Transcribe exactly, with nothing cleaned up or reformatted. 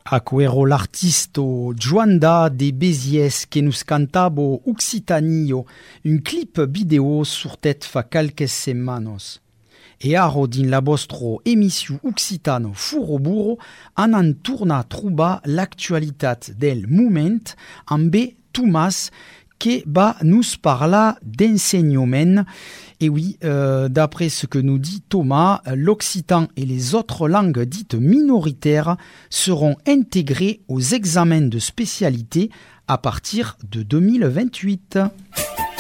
Aquero l'artisto Joanda de Béziès que nous cantabo Occitanio, un clip vidéo sur tête fa quelques semanas. E aro din la vostro emission Occitano Furo Burro an an tourna trouba l'actualitat del moment amb Thomas qui va nous parler d'enseignement. Et oui, euh, d'après ce que nous dit Thomas, l'occitan et les autres langues dites minoritaires seront intégrées aux examens de spécialité à partir de deux mille vingt-huit.